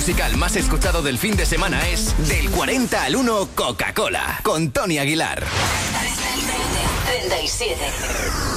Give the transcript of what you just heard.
musical más escuchado del fin de semana es Del 40 al 1 Coca-Cola, con Tony Aguilar. 37.